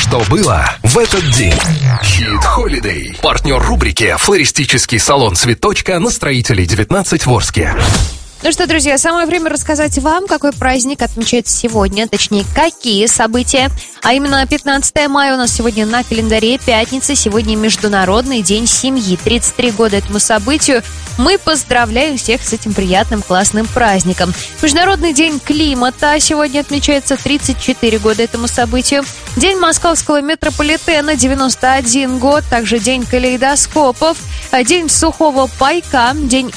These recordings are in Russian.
что было в этот день. Hit Holiday. Партнер рубрики «Флористический салон Цветочка» на Строителей 19 в Орске. Ну что, друзья, самое время рассказать вам, какой праздник отмечается сегодня, точнее, какие события. А именно 15 мая у нас сегодня на календаре, пятница, сегодня Международный день семьи. 33 года этому событию. Мы поздравляем всех с этим приятным, классным праздником. Международный день климата сегодня отмечается, 34 года этому событию. День московского метрополитена, 91 год. Также день калейдоскопов, день сухого пайка, день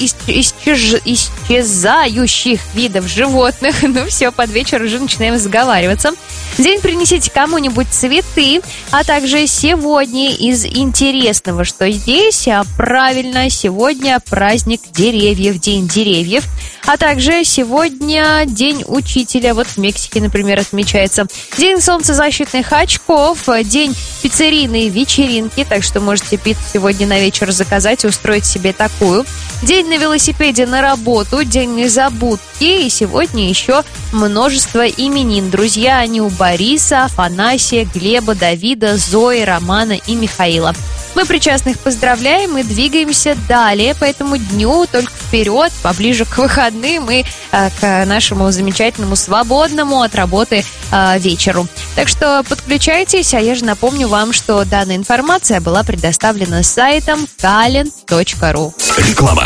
исчезающих видов животных. Ну все, под вечер уже начинаем сговариваться. День принесите кому-нибудь цветы, а также сегодня из интересного, что здесь, правильно, сегодня праздник деревьев, день деревьев, а также сегодня день учителя, вот в Мексике, например, отмечается. День солнцезащитных очков, день пиццерийной вечеринки, так что можете пиццу сегодня на вечер заказать и устроить себе такую. День на велосипеде на работу, день незабудки, и сегодня еще множество именин. Друзья, они у Бориса, Афанасия, Глеба, Давида, Зои, Романа и Михаила. Мы причастных поздравляем и двигаемся далее по этому дню, только вперед, поближе к выходным и к нашему замечательному, свободному от работы вечеру. Так что подключайтесь, а я же напомню вам, что данная информация была предоставлена сайтом kalend.ru. Реклама.